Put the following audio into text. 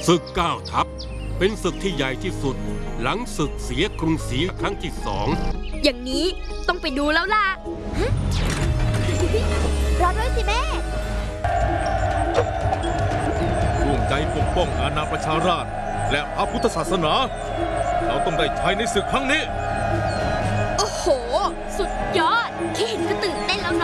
ศึกเก้าทัพเป็นศึกที่ใหญ่ที่สุดหลังศึกเสียกรุงศรีครั้งที่2 อย่างนี้ต้องไปดูแล้วล่ะรอด้วยสิแม่ร่วมใจปกป้องอาณาประชาราษฎร์และพระพุทธศาสนา เราต้องได้ชัยในศึกครั้งนี้โอ้โหสุดยอดแค่เห็นก็ตื่นเต้นแล้ว